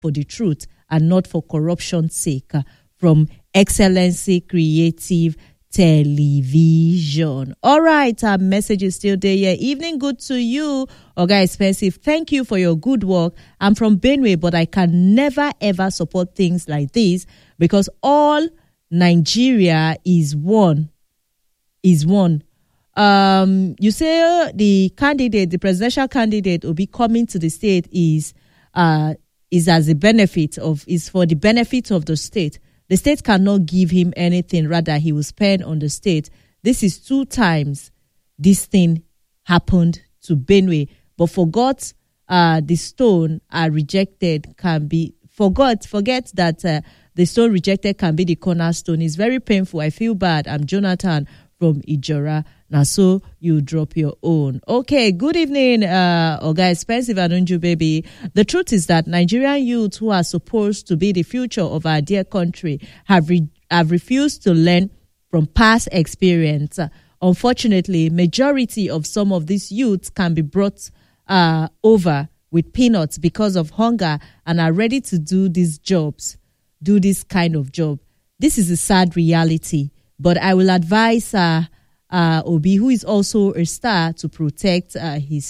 for the truth and not for corruption's sake. From Excellency Creative Television. All right, our message is still there. Yeah. Evening good to you, Oga Expensive. Thank you for your good work. I'm from Benue, but I can never ever support things like this because all Nigeria is one. You say the presidential candidate will be coming to the state is as a benefit is for the benefit of the state. The state cannot give him anything, rather he will spend on the state. This is 2 times this thing happened to Benue. But forget the stone rejected can be forget that the stone rejected can be the cornerstone. It's very painful. I feel bad. I'm Jonathan from Ijora. Now, so you drop your own. Okay, good evening, Oga Expensive Anunju baby. The truth is that Nigerian youth who are supposed to be the future of our dear country have refused to learn from past experience. Unfortunately, majority of some of these youths can be brought over with peanuts because of hunger and are ready to do these jobs, do this kind of job. This is a sad reality, but I will advise Obi, who is also a star, to protect his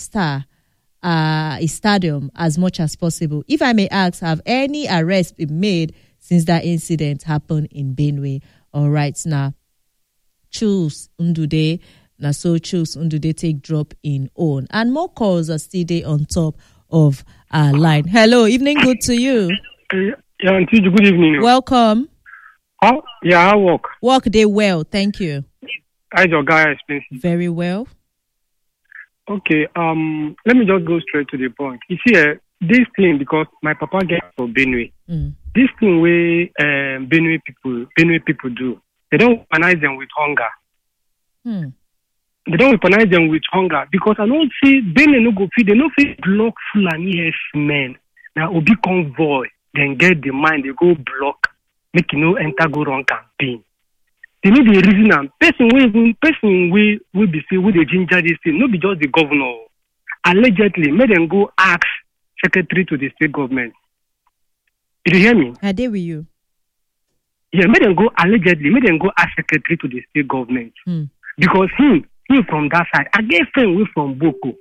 stadium as much as possible. If I may ask, have any arrests been made since that incident happened in Benue? All right, now choose Ndude. Now so choose Ndude take drop in own. And more calls are still there on top of our line. Hello, evening good to you. Yeah, Auntie, good evening. Welcome. How work? Work day well, thank you. How's your guy expensive? Very well. Okay, let me just go straight to the point. You see, this thing, because my papa gets for Benue, this thing where Benue people do, they don't weaponize them with hunger. They don't weaponize them with hunger because I don't see Benue no go feed, they no feed block Fulani men. Now, Obi convoy, then get the mind, they go block, make enter go wrong campaign. They need the reason and person will be say with the ginger this thing, not be just the governor. Allegedly, make them go ask secretary to the state government. Did you hear me? I did with you. Yeah, make them go ask secretary to the state government. Because he from that side. I get friend we from Boko.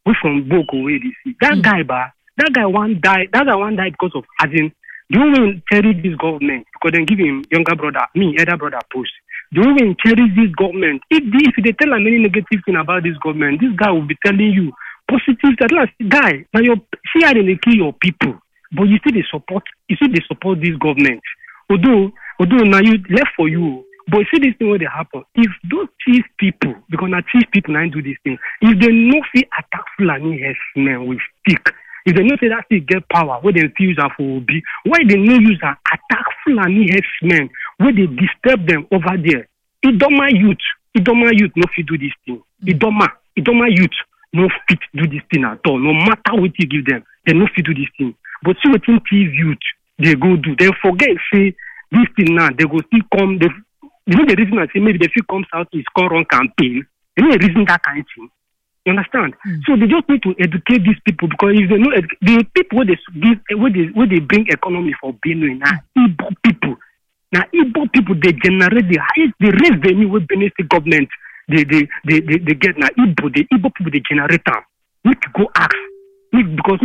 Where they see. That guy one died because of having the women cherish this government because then give him elder brother post. The women cherish this government. If they tell him any negative thing about this government, this guy will be telling you positive. That last guy, now you see how they kill your people, but you still they support this government. Although now you left for you, but you see this thing where they happen. If those chief people, because now chief people now do this thing, if they no see attack Fulani herdsmen with stick. If they know say that they get power, where they use that for Obi, why they no use that attack Fulani herdsmen, where they disturb them over there? Idoma youth no fit do this thing. Idoma youth no fit do this thing at all. No matter what you give them, they no fit do this thing. But see what in TV youth they go do. They forget say this thing now. They go still come. You know the reason I say maybe they feel comes out to score on campaign. You know the reason that kind of thing. You understand? So they just need to educate these people because if they know the people where they bring economy for Benue now, Igbo people. Now Igbo people they generate the highest revenue with Benue state government. They get now the Igbo people they generate them. Need to go ask because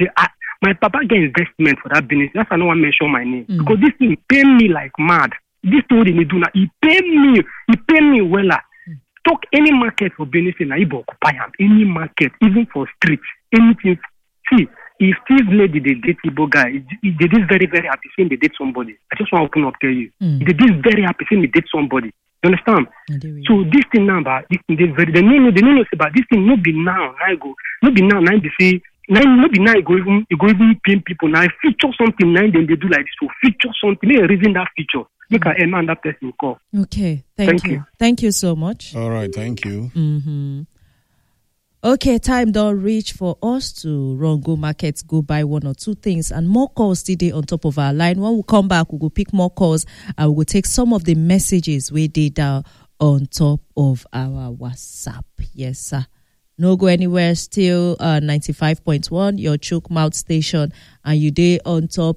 my papa get investment for that business. That's why I don't want to mention my name because this thing pay me like mad. This thing they do now, he pay me well. Talk any market for benefit, na Igbo occupy am. Any market, even for street, anything. See, if Steve Lady they date Igbo guy, they did very, very happy saying they date somebody. I just want to open up tell you. They did very happy saying they date somebody. You understand? So this thing now, but this thing they know say about this thing. No be now. No be now. Now they say. No be now. You go even pay people now. Feature something now. Then they do like this. So feature something. They reason that feature. Look at that person call. Okay, thank you. Thank you so much. All right, thank you. Okay, time don't reach for us to run go markets, go buy one or two things, and more calls today on top of our line. When we come back, we will pick more calls and we will take some of the messages we did down on top of our WhatsApp. Yes, sir. No go anywhere, still 95.1, your choke mouth station, and you day on top